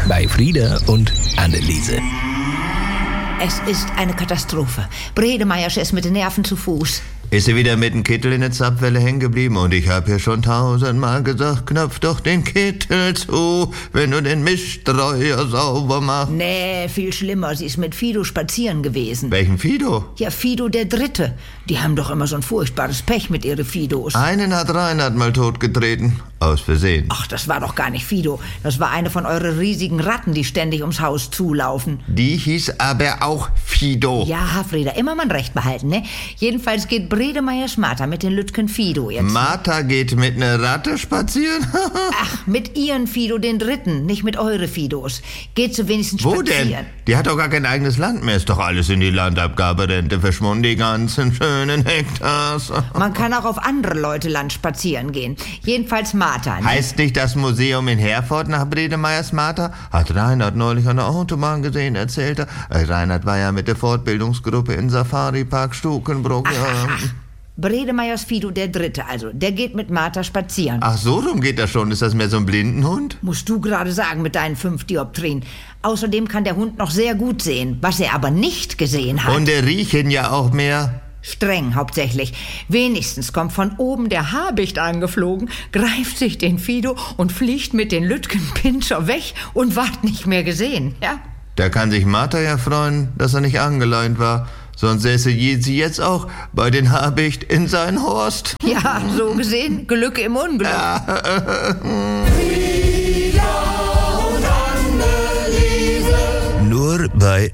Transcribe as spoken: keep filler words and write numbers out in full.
bei Frieda und Anneliese. Es ist eine Katastrophe. Bredemeier ist mit den Nerven zu Fuß. Ist sie wieder mit dem Kittel in der Zapfwelle hängen geblieben? Und ich hab ja schon tausendmal gesagt, knöpf doch den Kittel zu, wenn du den Mischstreuer sauber machst. Nee, viel schlimmer. Sie ist mit Fido spazieren gewesen. Welchen Fido? Ja, Fido der Dritte. Die haben doch immer so ein furchtbares Pech mit ihren Fidos. Einen hat Reinhard mal totgetreten. Aus Versehen. Ach, das war doch gar nicht Fido. Das war eine von euren riesigen Ratten, die ständig ums Haus zulaufen. Die hieß aber auch Fido. Ja, Frieda, immer mal recht behalten, ne? Jedenfalls geht Bredemeiers Martha mit den Lütgen Fido jetzt. Martha geht mit ner Ratte spazieren? Ach, mit ihren Fido den Dritten, nicht mit eure Fidos. Geht sie wenigstens Wo spazieren. denn? Die hat doch gar kein eigenes Land mehr. Ist doch alles in die Landabgaberente verschwunden, die ganzen schönen Hektars. Man kann auch auf andere Leute Land spazieren gehen. Jedenfalls Martha. Ne? Heißt nicht das Museum in Herford nach Bredemeiers Martha? Hat Reinhard neulich an der Autobahn gesehen, erzählt er. Äh, Reinhard war ja mit der Fortbildungsgruppe in Safari-Park Stukenbrook. Ach, ach, ach. Bredemeiers Fido der Dritte, also. Der geht mit Martha spazieren. Ach, so rum geht das schon. Ist das mehr so ein Blindenhund? Musst du gerade sagen mit deinen fünf Dioptrien. Außerdem kann der Hund noch sehr gut sehen, was er aber nicht gesehen hat. Und der riechen ja auch mehr. Streng hauptsächlich. Wenigstens kommt von oben der Habicht angeflogen, greift sich den Fido und fliegt mit den Lütgenpinscher weg und ward nicht mehr gesehen, ja? Da kann sich Martha ja freuen, dass er nicht angeleint war. Sonst säße sie jetzt auch bei den Habicht in sein Horst. Ja, so gesehen, Glück im Unglück. Nur bei